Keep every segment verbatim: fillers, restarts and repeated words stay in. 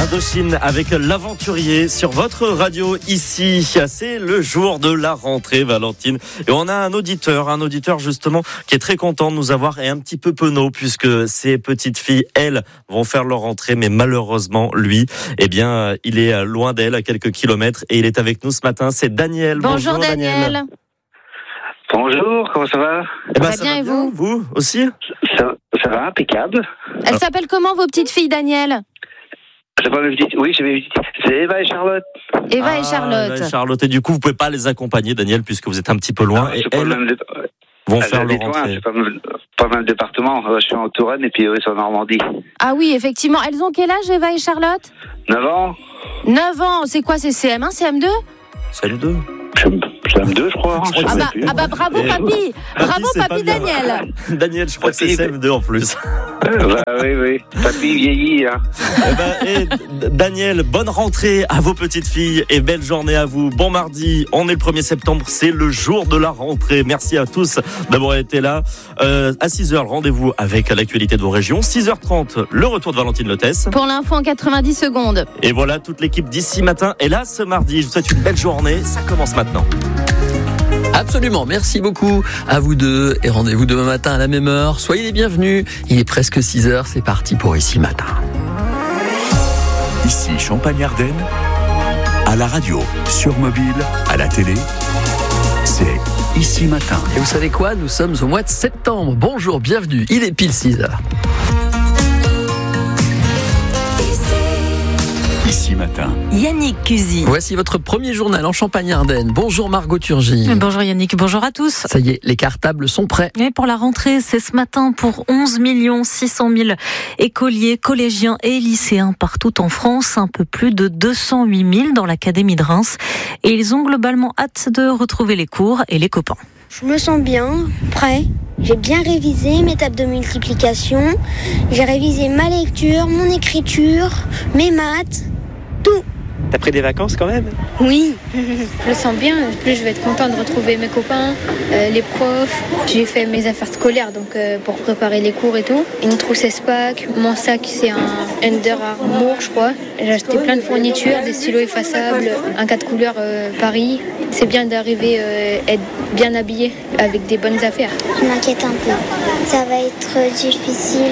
Indochine avec l'aventurier sur votre radio ici. C'est le jour de la rentrée, Valentine. Et on a un auditeur, un auditeur justement qui est très content de nous avoir et un petit peu penaud puisque ses petites filles, elles, vont faire leur rentrée. Mais malheureusement, lui, eh bien, il est loin d'elle à quelques kilomètres et il est avec nous ce matin. C'est Daniel. Bonjour, Bonjour Daniel. Daniel. Bonjour, comment ça va? Eh ben, ça bien, va et bien, vous Vous aussi ça, ça va, impeccable. Elles ah. s'appellent comment vos petites filles, Daniel? C'est pas mes petites, oui, j'ai mes petites. C'est Eva et Charlotte. Eva ah, et Charlotte. Eva et Charlotte. Et du coup, vous pouvez pas les accompagner, Daniel, puisque vous êtes un petit peu loin. Non, et elles de... vont faire leur rentrée. C'est pas mal, pas mal de départements. Je suis en Touraine et puis eux sont en Normandie. Ah oui, effectivement. Elles ont quel âge, Eva et Charlotte? neuf ans. neuf ans. C'est quoi, c'est C M un, C M deux? C M deux. C M deux, je crois. Je ah, bah, ah bah bravo, papy. Bravo, papy, papy Daniel. Daniel, je crois papy, que c'est C M deux en plus. Bah oui, oui. Papy vieillit, hein. Eh ben, et Daniel, bonne rentrée à vos petites filles et belle journée à vous. Bon mardi, on est le premier septembre, c'est le jour de la rentrée. Merci à tous d'avoir été là. Euh, à six heures, rendez-vous avec l'actualité de vos régions. six heures trente, le retour de Valentine Lotès. Pour l'info en quatre-vingt-dix secondes. Et voilà, toute l'équipe d'ici matin est là ce mardi. Je vous souhaite une belle journée. Ça commence maintenant. Absolument, merci beaucoup à vous deux et rendez-vous demain matin à la même heure. Soyez les bienvenus, il est presque six heures, c'est parti pour Ici Matin. Ici Champagne-Ardenne, à la radio, sur mobile, à la télé, c'est Ici Matin. Et vous savez quoi, nous sommes au mois de septembre. Bonjour, bienvenue, il est pile six heures. Ici Matin. Yannick Cusy. Voici votre premier journal en Champagne-Ardenne. Bonjour Margot Turgy. Bonjour Yannick, bonjour à tous. Ça y est, les cartables sont prêts. Et pour la rentrée, c'est ce matin pour onze millions six cent mille écoliers, collégiens et lycéens partout en France. Un peu plus de deux cent huit mille dans l'académie de Reims. Et ils ont globalement hâte de retrouver les cours et les copains. Je me sens bien, prêt. J'ai bien révisé mes tables de multiplication. J'ai révisé ma lecture, mon écriture, mes maths, tout. T'as pris des vacances quand même? Oui. Je le sens bien. En plus, je vais être content de retrouver mes copains, euh, les profs. J'ai fait mes affaires scolaires donc euh, pour préparer les cours et tout. Une trousse Espac. Mon sac, c'est un Under Armour, je crois. J'ai acheté plein de fournitures, des stylos effaçables, un quatre couleurs euh, Paris. C'est bien d'arriver euh, être bien habillé avec des bonnes affaires. Je m'inquiète un peu. Ça va être difficile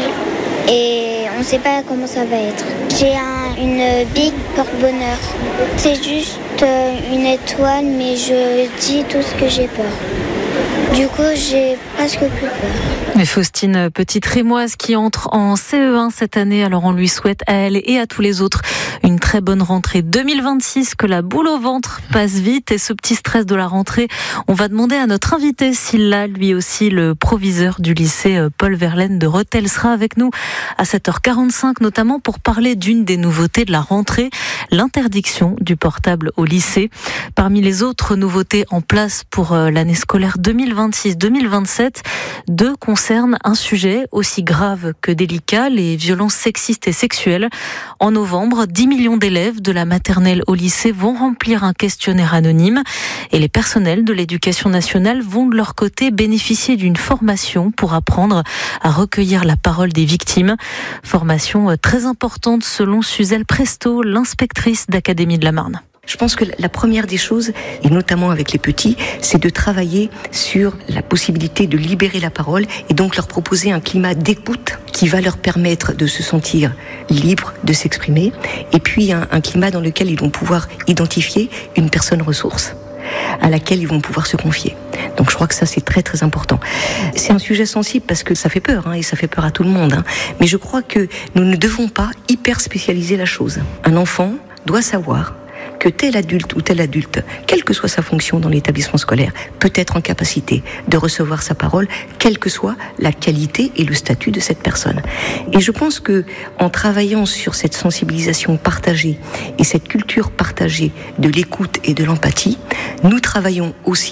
et on ne sait pas comment ça va être. J'ai un, une big porte-bonheur. C'est juste euh, une étoile, mais je dis tout ce que j'ai peur. Du coup, j'ai presque plus peur. Et Faustine, petite rémoise qui entre en C E un cette année, alors on lui souhaite à elle et à tous les autres une très bonne rentrée deux mille vingt-six, que la boule au ventre passe vite. Et ce petit stress de la rentrée, on va demander à notre invité s'il l'a, lui aussi, le proviseur du lycée Paul Verlaine de Rethel sera avec nous à sept heures quarante-cinq, notamment pour parler d'une des nouveautés de la rentrée, l'interdiction du portable au lycée. Parmi les autres nouveautés en place pour l'année scolaire deux mille vingt-six deux mille vingt-sept, deux concernent un sujet aussi grave que délicat, les violences sexistes et sexuelles. En novembre, dix millions d'élèves de la maternelle au lycée vont remplir un questionnaire anonyme et les personnels de l'éducation nationale vont de leur côté bénéficier d'une formation pour apprendre à recueillir la parole des victimes. Formation très importante selon Suzelle Presto, l'inspectrice d'Académie de la Marne. Je pense que la première des choses, et notamment avec les petits, c'est de travailler sur la possibilité de libérer la parole et donc leur proposer un climat d'écoute qui va leur permettre de se sentir libres de s'exprimer, et puis un, un climat dans lequel ils vont pouvoir identifier une personne ressource à laquelle ils vont pouvoir se confier. Donc je crois que ça c'est très très important. C'est un sujet sensible parce que ça fait peur, hein, et ça fait peur à tout le monde, hein. Mais je crois que nous ne devons pas hyper spécialiser la chose. Un enfant doit savoir que tel adulte ou tel adulte, quelle que soit sa fonction dans l'établissement scolaire, peut être en capacité de recevoir sa parole, quelle que soit la qualité et le statut de cette personne. Et je pense que, en travaillant sur cette sensibilisation partagée et cette culture partagée de l'écoute et de l'empathie, nous travaillons aussi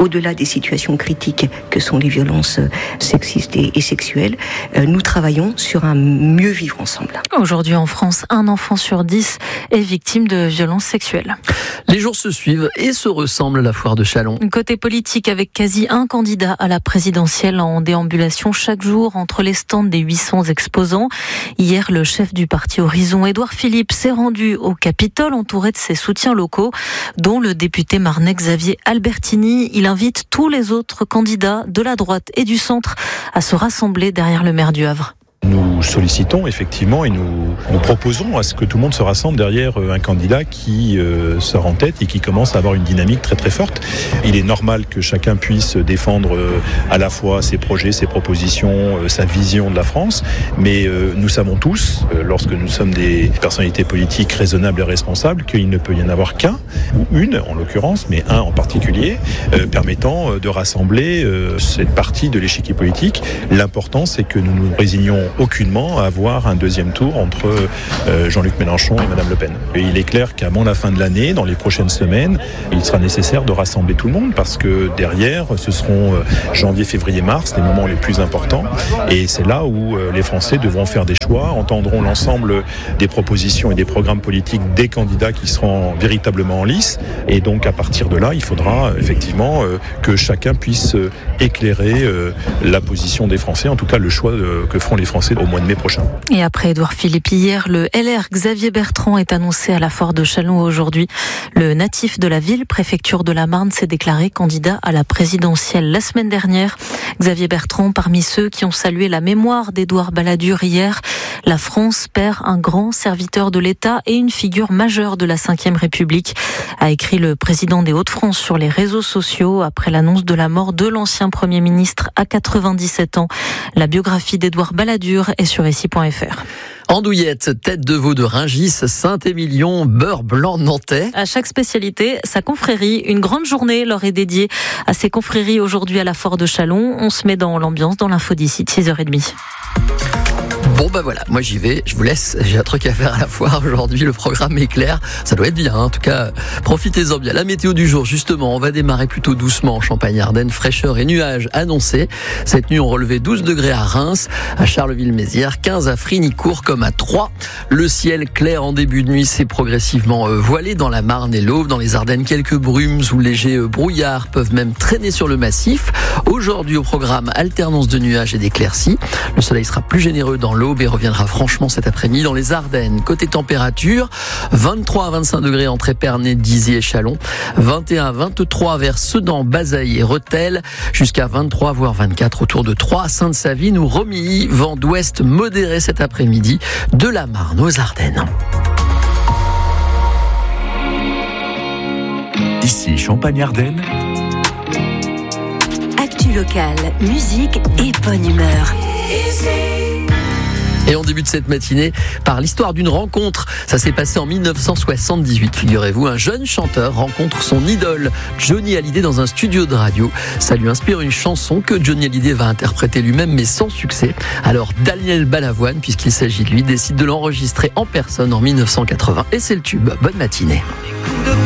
au-delà des situations critiques que sont les violences sexistes et, et sexuelles, euh, nous travaillons sur un mieux vivre ensemble. Aujourd'hui en France, un enfant sur dix est victime de violences sexuelles. Les jours se suivent et se ressemblent à la foire de Châlons. Côté politique, avec quasi un candidat à la présidentielle en déambulation chaque jour entre les stands des huit cents exposants. Hier, le chef du parti Horizon, Édouard Philippe, s'est rendu au Capitole entouré de ses soutiens locaux, dont le député marnais Xavier Albertini. Il invite tous les autres candidats de la droite et du centre à se rassembler derrière le maire du Havre. Nous sollicitons effectivement et nous, nous proposons à ce que tout le monde se rassemble derrière un candidat qui euh, sort en tête et qui commence à avoir une dynamique très très forte. Il est normal que chacun puisse défendre euh, à la fois ses projets, ses propositions, euh, sa vision de la France, mais euh, nous savons tous, euh, lorsque nous sommes des personnalités politiques raisonnables et responsables, qu'il ne peut y en avoir qu'un, ou une en l'occurrence, mais un en particulier, euh, permettant euh, de rassembler euh, cette partie de l'échiquier politique. L'important, c'est que nous nous résignions aucunement à avoir un deuxième tour entre euh, Jean-Luc Mélenchon et Madame Le Pen. Et il est clair qu'avant la fin de l'année, dans les prochaines semaines, il sera nécessaire de rassembler tout le monde parce que derrière, ce seront euh, janvier, février, mars, les moments les plus importants. Et c'est là où euh, les Français devront faire des choix, entendront l'ensemble des propositions et des programmes politiques des candidats qui seront véritablement en lice. Et donc à partir de là, il faudra euh, effectivement euh, que chacun puisse euh, éclairer euh, la position des Français, en tout cas le choix euh, que feront les Français au mois de mai prochain. Et après Édouard Philippe hier, le L R Xavier Bertrand est annoncé à la foire de Châlons aujourd'hui. Le natif de la ville, préfecture de la Marne, s'est déclaré candidat à la présidentielle la semaine dernière. Xavier Bertrand, parmi ceux qui ont salué la mémoire d'Édouard Balladur hier. La France perd un grand serviteur de l'État et une figure majeure de la cinquième République, a écrit le président des Hauts-de-France sur les réseaux sociaux après l'annonce de la mort de l'ancien Premier ministre à quatre-vingt-dix-sept ans. La biographie d'Édouard Balladur est sur ici point f r. Andouillette, tête de veau de Rungis, Saint-Émilion, beurre blanc nantais. À chaque spécialité, sa confrérie. Une grande journée leur est dédiée à ces confréries aujourd'hui à la foire de Châlons. On se met dans l'ambiance dans l'info d'ici de six heures trente. Bon bah voilà, moi j'y vais, je vous laisse, j'ai un truc à faire à la foire aujourd'hui, le programme est clair, ça doit être bien, hein. En tout cas profitez-en bien. La météo du jour justement, on va démarrer plutôt doucement en Champagne-Ardenne, fraîcheur et nuages annoncés. Cette nuit on relevait douze degrés à Reims, à Charleville-Mézières, quinze à Frignicourt comme à Troyes. Le ciel clair en début de nuit s'est progressivement euh, voilé dans la Marne et l'Aube, dans les Ardennes quelques brumes ou légers euh, brouillards peuvent même traîner sur le massif. Aujourd'hui au programme alternance de nuages et d'éclaircies, le soleil sera plus généreux dans l'Aube et reviendra franchement cet après-midi dans les Ardennes. Côté température, vingt-trois à vingt-cinq degrés entre Épernay, Dizy et Châlons, vingt et un à vingt-trois vers Sedan, Bazaille et Rethel, jusqu'à vingt-trois voire vingt-quatre autour de Troyes, Sainte-Savine ou Romilly. Vent d'ouest modéré cet après-midi de la Marne aux Ardennes. Ici Champagne-Ardenne. Actu locale, musique et bonne humeur. Et on débute cette matinée par l'histoire d'une rencontre. Ça s'est passé en dix-neuf cent soixante-dix-huit. Figurez-vous, un jeune chanteur rencontre son idole, Johnny Hallyday, dans un studio de radio. Ça lui inspire une chanson que Johnny Hallyday va interpréter lui-même, mais sans succès. Alors Daniel Balavoine, puisqu'il s'agit de lui, décide de l'enregistrer en personne en dix-neuf cent quatre-vingts. Et c'est le tube. Bonne matinée.